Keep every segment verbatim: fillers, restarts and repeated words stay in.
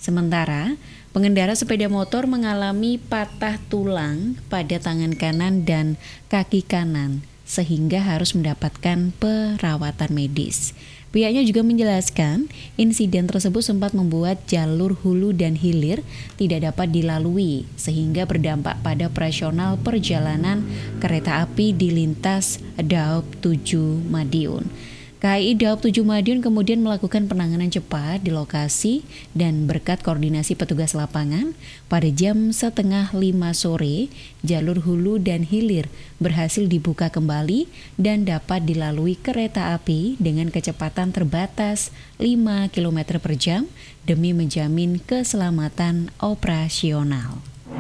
Sementara, pengendara sepeda motor mengalami patah tulang pada tangan kanan dan kaki kanan sehingga harus mendapatkan perawatan medis. Pihaknya juga menjelaskan, insiden tersebut sempat membuat jalur hulu dan hilir tidak dapat dilalui sehingga berdampak pada operasional perjalanan kereta api di lintas Daop tujuh Madiun. K A I Daop tujuh Madiun kemudian melakukan penanganan cepat di lokasi dan berkat koordinasi petugas lapangan, pada jam setengah lima sore, jalur hulu dan hilir berhasil dibuka kembali dan dapat dilalui kereta api dengan kecepatan terbatas lima kilometer per jam demi menjamin keselamatan operasional.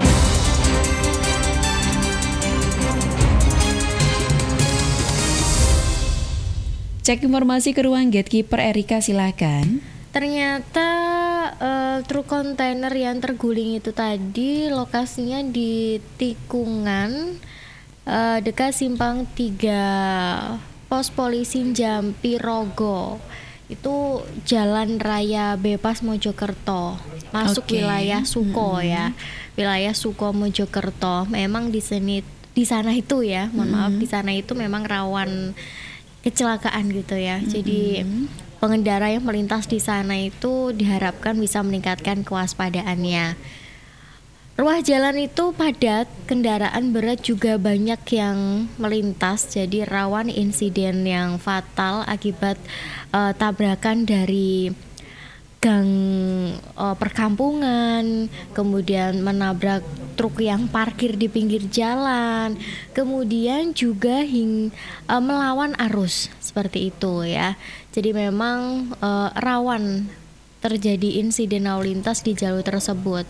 Cek informasi ke ruang gatekeeper Erika, silakan. Ternyata uh, truk kontainer yang terguling itu tadi lokasinya di tikungan uh, dekat simpang tiga pos polisi Jampi Rogo. Itu Jalan Raya Bebas Mojokerto, masuk okay. wilayah Suko hmm. ya, wilayah Suko Mojokerto. Memang di sini di sana itu ya, mohon hmm. maaf di sana itu memang rawan kecelakaan gitu ya. Mm-hmm. Jadi pengendara yang melintas di sana itu diharapkan bisa meningkatkan kewaspadaannya. Ruas jalan itu padat, kendaraan berat juga banyak yang melintas, jadi rawan insiden yang fatal akibat uh, tabrakan dari gang uh, perkampungan, kemudian menabrak truk yang parkir di pinggir jalan, kemudian juga hing, uh, melawan arus seperti itu ya. Jadi memang uh, rawan terjadi insiden lalu lintas di jalur tersebut.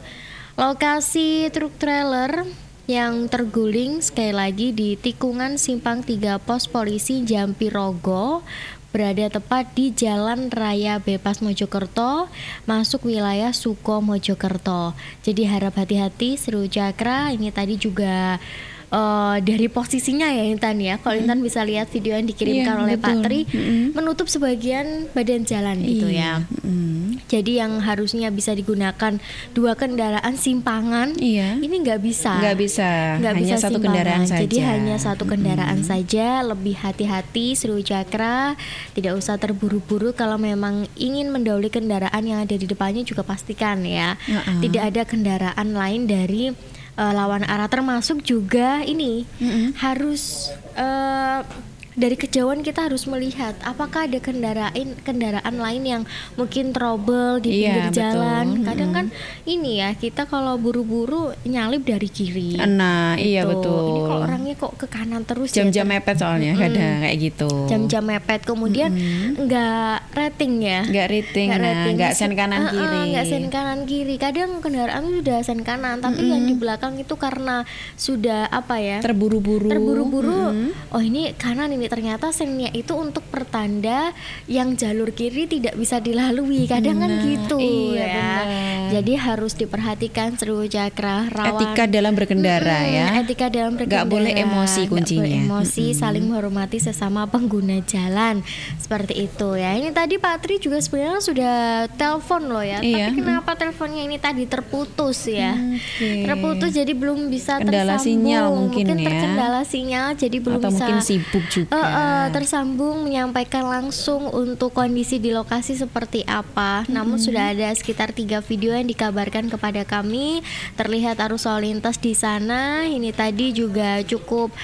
Lokasi truk trailer yang terguling sekali lagi di tikungan simpang tiga pos polisi Jampi Rogo, berada tepat di Jalan Raya Bebas Mojokerto, masuk wilayah Suko Mojokerto. Jadi harap hati-hati Seru Cakra. Ini tadi juga uh, dari posisinya ya Intan ya. Kalau Intan mm. bisa lihat video yang dikirimkan yeah, oleh betul. Pak Tri, mm-hmm. menutup sebagian badan jalan gitu yeah. ya. Mm. Jadi yang harusnya bisa digunakan dua kendaraan simpangan, iya. ini nggak bisa. Nggak bisa. Nggak hanya bisa satu simpangan. kendaraan saja. Jadi hanya satu kendaraan hmm. saja. Lebih hati-hati Seru Cakra. Tidak usah terburu-buru. Kalau memang ingin mendahului kendaraan yang ada di depannya juga pastikan ya. Uh-uh. Tidak ada kendaraan lain dari uh, lawan arah. Termasuk juga ini uh-uh. harus Uh, dari kejauhan kita harus melihat apakah ada kendaraan kendaraan lain yang mungkin trouble di pinggir iya, jalan. Betul. Kadang kan ini ya kita kalau buru-buru nyalip dari kiri. Nah, gitu. Iya betul. Ini kok orangnya kok ke kanan terus jam-jam ya. mepet soalnya mm-hmm. kadang kayak gitu. Jam-jam mepet kemudian enggak mm-hmm. rating ya. Enggak rating. Enggak nah, enggak sen kanan kiri. Enggak sen kanan kiri. Kadang kendaraan sudah sen kanan tapi mm-hmm. yang di belakang itu karena sudah apa ya? Terburu-buru. Terburu-buru. Mm-hmm. Oh, ini kanan ini ternyata sennya itu untuk pertanda yang jalur kiri tidak bisa dilalui. Kadang benar, kan gitu iya, ya. Benar. Jadi harus diperhatikan Seru Cakra. Rawan etika dalam berkendara mm-hmm, ya. Etika dalam berkendara. Gak boleh emosi kuncinya. Gak boleh emosi, mm-hmm. saling menghormati sesama pengguna jalan. Seperti itu ya. Ini tadi Pak Tri juga sebenarnya sudah telepon loh ya. Iya. Tapi kenapa mm-hmm. teleponnya ini tadi terputus ya? Okay. Terputus jadi belum bisa kendala tersambung. Sinyal mungkin, mungkin ya. Terkendala sinyal jadi belum atau bisa. Mungkin sibuk juga. Uh, uh, tersambung menyampaikan langsung untuk kondisi di lokasi seperti apa. Mm-hmm. Namun sudah ada sekitar tiga video yang dikabarkan kepada kami terlihat arus lalu lintas di sana. Ini tadi juga cukup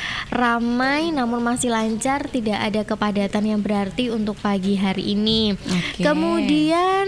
ramai namun masih lancar, tidak ada kepadatan yang berarti untuk pagi hari ini. Okay. Kemudian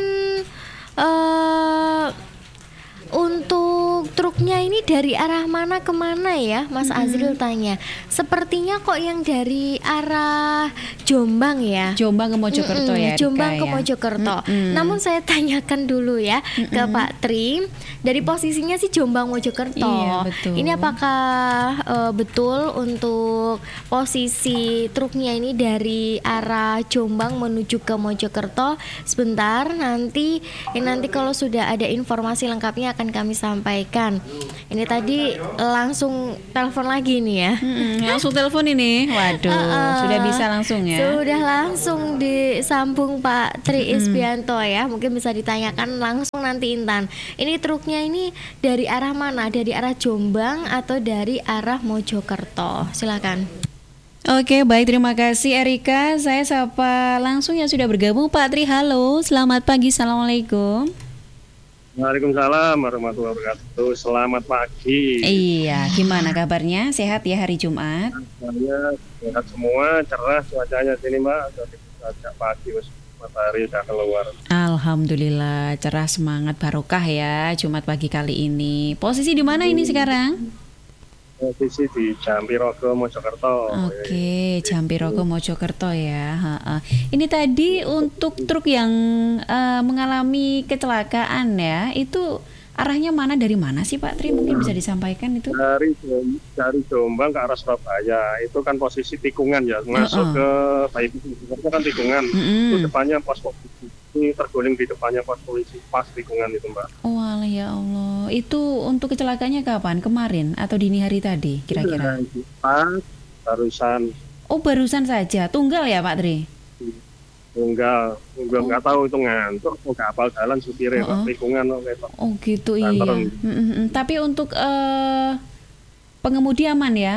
uh, untuk truknya ini dari arah mana ke mana ya, Mas mm-hmm. Azril tanya. Sepertinya kok yang dari arah Jombang ya. Jombang ke Mojokerto mm-hmm. ya. Jombang Rika, ke Mojokerto. Mm-hmm. Namun saya tanyakan dulu ya mm-hmm. ke Pak Tri. Dari posisinya sih Jombang Mojokerto. Iya, betul. Ini apakah uh, betul untuk posisi truknya ini dari arah Jombang menuju ke Mojokerto? Sebentar nanti eh, nanti kalau sudah ada informasi lengkapnya akan kami sampaikan. Ini tadi langsung telepon lagi nih ya. Hmm, langsung telepon ini. Waduh, uh, sudah bisa langsung ya. Sudah langsung disambung Pak Tri Isbianto ya. Mungkin bisa ditanyakan langsung nanti Intan. Ini truknya ini dari arah mana? Dari arah Jombang atau dari arah Mojokerto? Silakan. Oke, baik, terima kasih Erika. Saya sapa langsung yang sudah bergabung Pak Tri. Halo, selamat pagi. Assalamualaikum. Waalaikumsalam warahmatullahi wabarakatuh. Selamat pagi. Iya, gimana kabarnya? Sehat ya hari Jumat? Saya sehat semua, cerah cuacanya sini Mbak. Sejak pagi matahari sudah keluar. Alhamdulillah, cerah, semangat, barokah ya Jumat pagi kali ini. Posisi di mana ini sekarang? Posisi di Jampirogo, Mojokerto. Oke, Jampirogo, Mojokerto ya. Ha-ha. Ini tadi untuk truk yang uh, mengalami kecelakaan ya, itu arahnya mana, dari mana sih Pak Tri? Mungkin bisa disampaikan itu? Dari dari Jombang ke arah Surabaya. Itu kan posisi tikungan ya, masuk uh-uh. ke bypass itu kan tikungan. Mm-hmm. Itu depannya pos polisi. Ini terguling di depannya pos polisi pas tikungan itu Mbak. Oh alah, ya Allah. Itu untuk kecelakaannya kapan? Kemarin atau dini hari tadi kira-kira? Pas barusan. Oh barusan saja. Tunggal ya Pak Tri? Tunggal. Tunggal nggak oh. tahu itu ngantuk. Nggak hafal jalan supirnya uh-uh. tikungan. Oh gitu. Iya. Mm-hmm. Tapi untuk uh, pengemudi aman ya?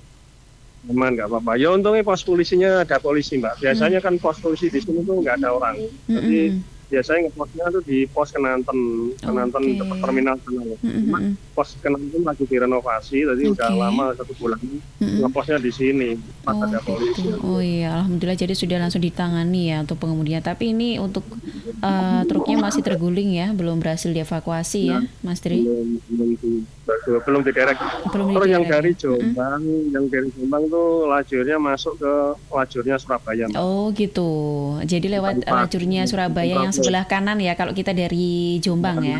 Aman, nggak apa-apa. Ya untungnya pos polisinya ada polisi Mbak. Biasanya hmm. kan pos polisi di sini tuh nggak ada orang. Hmm. Jadi biasanya ngeposnya tuh di pos Kenanten, Kenanten okay. dekat terminal sana. Hmm. Pos Kenanten lagi direnovasi, tadi okay. udah lama satu bulan. Hmm. Ngeposnya di sini, pas oh, ada polisi. Gitu. Oh iya, alhamdulillah jadi sudah langsung ditangani ya untuk pengemudinya. Tapi ini untuk uh, truknya masih terguling ya, belum berhasil dievakuasi ya, ya Mas Tri? Belum, belum, belum, belum diderek. Belum Terus yang dari Jombang, hmm. yang dari Jombang tuh lajurnya masuk ke lajurnya Surabaya. Mbak. Oh gitu, jadi lewat Tempat, lajurnya Surabaya yang sebelah kanan ya kalau kita dari Jombang ya.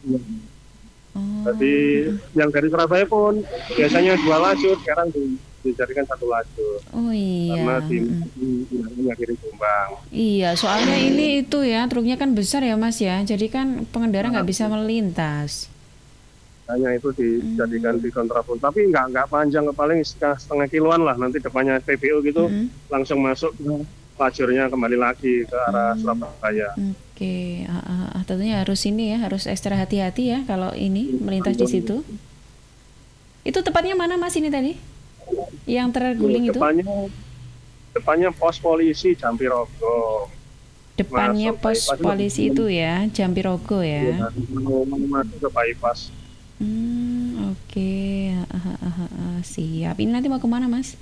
Oh. Jadi yang dari Surabaya pun biasanya dua lajur, sekarang di, dijadikan satu lajur. Oh iya. Karena di mengakhiri Jombang. Iya, soalnya ini itu ya truknya kan besar ya Mas ya, jadi kan pengendara nggak nah, bisa melintas. Hanya itu dijadikan hmm. di kontraflow, tapi nggak nggak panjang, paling setengah, setengah kiloan lah, nanti depannya P B U gitu hmm. langsung masuk ke lajurnya kembali lagi ke arah hmm. Surabaya. Oke, okay. uh, uh, tentunya harus ini ya, harus ekstra hati-hati ya kalau ini melintas di situ. Itu tepatnya mana Mas ini tadi? Yang terguling itu? Depannya, depannya pos polisi Jampirogo. Depannya pos polisi itu ya, Jampirogo ya. Masuk ke bypass. Hmm, oke, okay. ah, ah, ah, ah, siap. Ini nanti mau kemana Mas?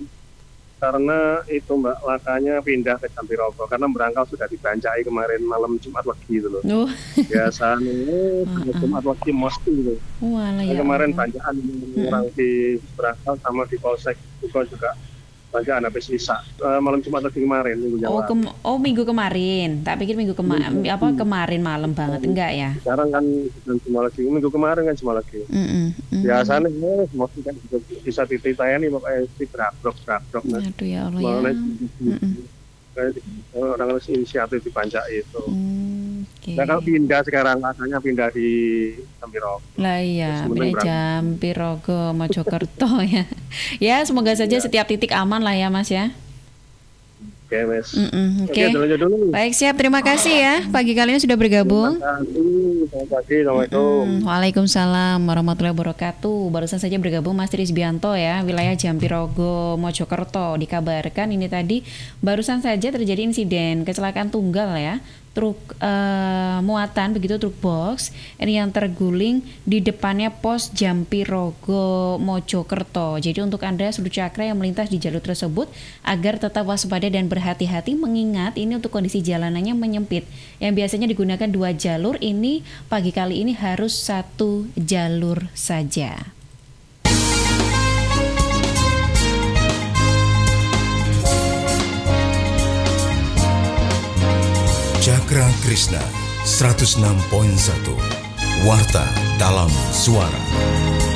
Karena itu Mbak, lakanya pindah ke Jampirogo karena berangkal sudah dibancai kemarin malam Jumat Wage gitu loh. Oh. Biasanya uh, Jumat Wage mosku gitu. Walah, ya kemarin bancaan hmm. orang di berangkal sama di Polsek Tugon juga bancaan habis sisa uh, malam Jumat Wage kemarin minggu oh, kem- oh minggu kemarin. Tak pikir minggu kema- hmm. apa kemarin malam banget hmm. enggak ya? Sekarang kan cuma lagi minggu kemarin kan cuma lagi. Hmm. Hmm. Biasanya eh, mosku kan bisa dititayani pokoknya di brabrok-brabrok. Aduh ya Allah ya. Orang harus inisiatif dibancai itu. Hmm, okay. Nah kalau pindah sekarang katanya pindah di Jampirogo. Lah iya, pindah Jampirogo, Mojokerto ya. Ya semoga saja ya. Setiap titik aman lah ya Mas ya. Oke Mas. Oke. Okay. Okay. Baik, siap, terima kasih ya pagi kali ini sudah bergabung. Terima kasih. Selamat pagi. Assalamualaikum. Mm-mm. Waalaikumsalam warahmatullahi wabarakatuh. Barusan saja bergabung Mas Tri Isbianto ya, wilayah Jampirogo, Mojokerto. Dikabarkan ini tadi barusan saja terjadi insiden kecelakaan tunggal ya. Truk uh, muatan begitu, truk box ini yang terguling di depannya pos Jampirogo Mojokerto. Jadi untuk Anda seluruh cakra yang melintas di jalur tersebut agar tetap waspada dan berhati-hati, mengingat ini untuk kondisi jalanannya menyempit. Yang biasanya digunakan dua jalur, ini pagi kali ini harus satu jalur saja. Cakra Krishna seratus enam koma satu Warta dalam Suara.